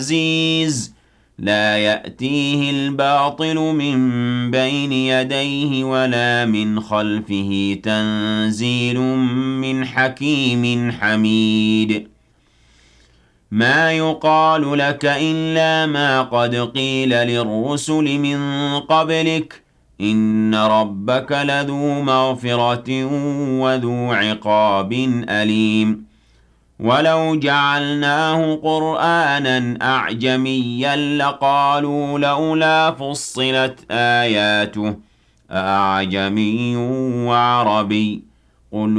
عزيز لا يأتيه الباطل من بين يديه ولا من خلفه تنزيل من حكيم حميد ما يقال لك إلا ما قد قيل للرسل من قبلك إن ربك لذو مغفرة وذو عقاب أليم ولو جعلناه قرآنا أعجميا لقالوا لولا فصلت آياته أأعجمي وعربي قل